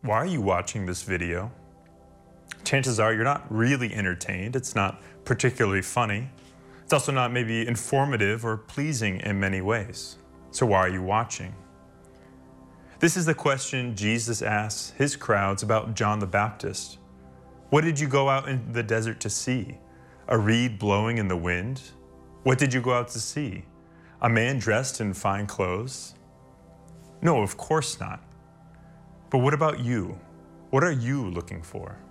why are you watching this video? Chances are you're not really entertained. It's not particularly funny. It's also not maybe informative or pleasing in many ways. So why are you watching? This is the question Jesus asks his crowds about John the Baptist. What did you go out in the desert to see? A reed blowing in the wind? What did you go out to see? A man dressed in fine clothes? No, of course not. But what about you? What are you looking for?